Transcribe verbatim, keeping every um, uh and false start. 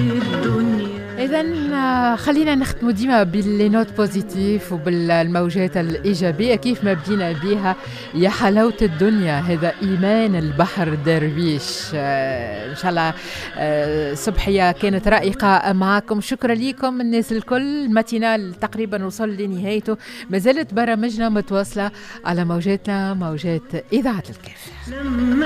إذن خلينا نختم ديما بالنوت بوزيتيف وبالموجات الإيجابية كيف ما بدينا بيها. يا حلاوة الدنيا، هذا إيمان البحر درويش. إن شاء الله صبحية كانت رائقة معكم. شكرا لكم الناس الكل. ماتينال تقريبا وصل لنهايته، ما زالت برامجنا متواصلة على موجاتنا، موجات إذاعة الكاف.